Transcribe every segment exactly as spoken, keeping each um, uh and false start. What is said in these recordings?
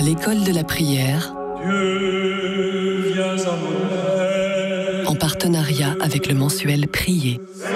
À l'école de la prière, Dieu, viens à mon aide. En partenariat avec le mensuel Prier.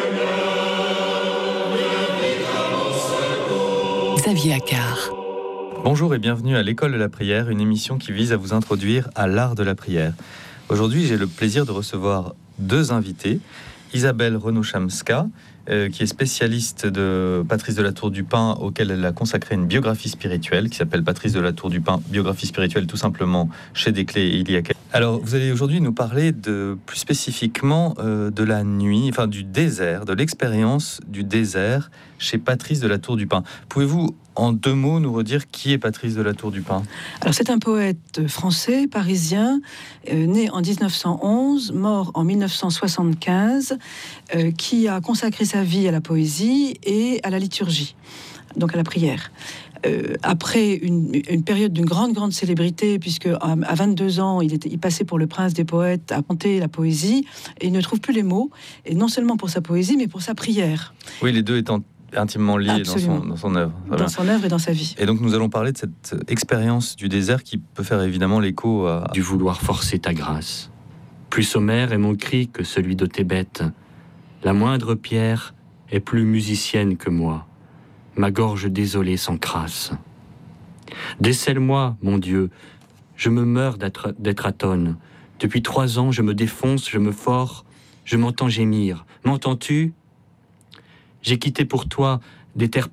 Xavier Accard. Bonjour et bienvenue à l'école de la prière, une émission qui vise à vous introduire à l'art de la prière. Aujourd'hui, j'ai le plaisir de recevoir deux invités. Isabelle Renaud-Chamska, euh, qui est spécialiste de Patrice de la Tour du Pin, auquel elle a consacré une biographie spirituelle qui s'appelle Patrice de la Tour du Pin, biographie spirituelle tout simplement chez Desclés et il y a quelques... Alors, vous allez aujourd'hui nous parler de, plus spécifiquement euh, de la nuit, enfin du désert, de l'expérience du désert chez Patrice de la Tour du Pin. Pouvez-vous en deux mots nous redire qui est Patrice de la Tour du Pin ? Alors c'est un poète français, parisien, euh, né en dix-neuf cent onze, mort en mille neuf cent soixante-quinze, euh, qui a consacré sa vie à la poésie et à la liturgie, donc à la prière. Euh, après une, une période d'une grande, grande célébrité, puisque à, à vingt-deux ans, il, était, il passait pour le prince des poètes, à chanter la poésie, et il ne trouve plus les mots, et non seulement pour sa poésie, mais pour sa prière. Oui, les deux étant intimement liés dans son, dans son œuvre. Dans bien. son œuvre et dans sa vie. Et donc nous allons parler de cette expérience du désert qui peut faire évidemment l'écho à... Du vouloir forcer ta grâce. Plus sommaire est mon cri que celui de tes bêtes. La moindre pierre est plus musicienne que moi. Ma gorge désolée s'encrasse. Décèle-moi, mon Dieu, je me meurs d'être, d'être atone. Depuis trois ans, je me défonce, je me fore, je m'entends gémir. M'entends-tu ? J'ai quitté pour toi des terres